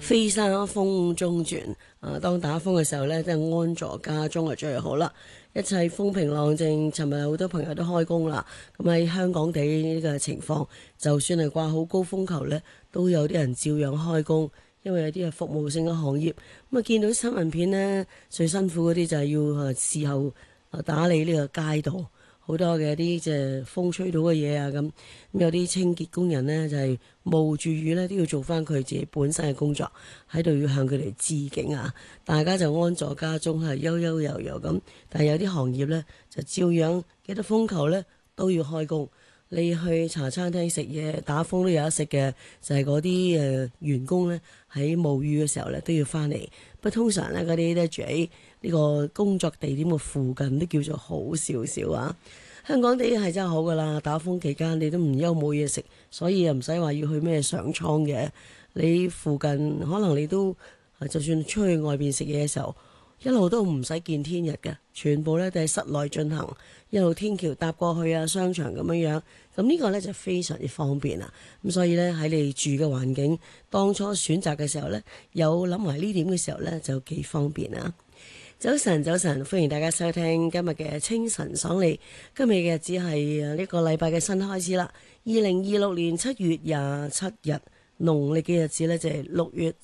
飛沙風中轉，當打風嘅時候呢，即係安坐家中係最好啦。一切風平浪靜，尋日好多朋友都開工啦。咁喺香港地呢個情況，就算係掛好高風球呢，都有啲人照樣開工，因為有啲係服務性嘅行業。咁啊，見到新聞片呢，最辛苦嗰啲就係要事後打理呢個街道。好多嘅啲即係風吹到嘅嘢啊，咁有啲清潔工人呢，就係冒住雨呢，都要做翻佢自己本身嘅工作，喺度要向佢哋致敬啊！大家就安坐家中係悠悠遊遊咁，但係有啲行業呢，就照樣幾多風球呢，都要開工。你去茶餐廳食嘢，打風都有得食嘅，就係嗰啲員工呢，喺冒雨嘅時候呢，都要翻嚟。不過通常呢，嗰啲咧住喺呢個工作地點嘅附近都叫做好少少啊。香港地係真係好噶啦，打風期間你都唔憂冇嘢食，所以又唔使話要去咩上倉嘅。你附近可能你都就算出去外邊食嘢嘅時候，一路都唔使見天日嘅，全部呢都係室內進行，一路天橋搭過去啊，商場咁樣樣。咁呢個呢就非常之方便啦。咁所以呢，喺你住嘅環境，當初選擇嘅時候呢，有諗埋呢點嘅時候呢，就幾方便啊。早晨，早晨，歡迎大家收聽今日嘅清晨爽利。今日嘅日子係呢個禮拜嘅新開始啦。2026年7月27日，農曆嘅日子呢，就係6月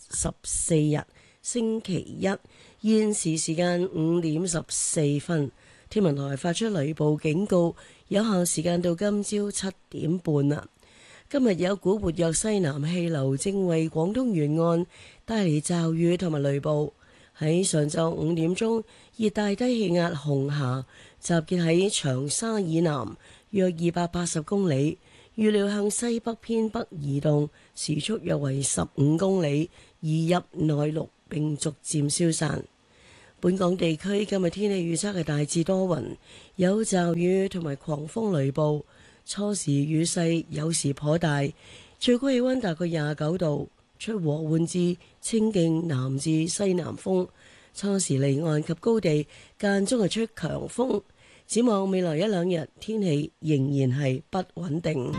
14日，星期一。現時時間5點14分，天文台發出雷暴警告，有效時間到今朝7點半啦。今日有股活躍西南氣流正為廣東沿岸帶嚟驟雨同埋雷暴。喺上晝5點鐘，熱帶低氣壓紅霞集結喺長沙以南約280公里，預料向西北偏北移動，時速約為15公里，移入內陸並逐漸消散。本港地區今日天氣預測係大致多雲，有驟雨同埋狂風雷暴，初時雨勢有時頗大，最高氣溫大概29度。出和緩至清勁南至西南風，初時離岸及高地間中係出強風。展望未來一兩日，天氣仍然係不穩定。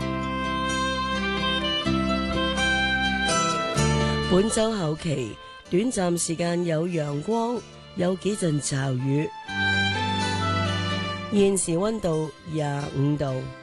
本週後期短暫時間有陽光，有幾陣驟雨。現時溫度25度。